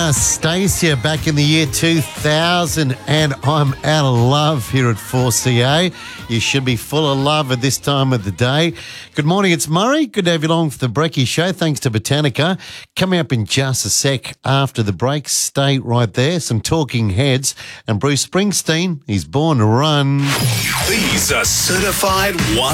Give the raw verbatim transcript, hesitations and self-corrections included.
Anastasia back in the year two thousand, and I'm out of love here at four C A. You should be full of love at this time of the day. Good morning, it's Murray. Good to have you along for the Brekkie Show. Thanks to Botanica. Coming up in just a sec after the break. Stay right there. Some talking heads. And Bruce Springsteen, he's born to run. These are certified one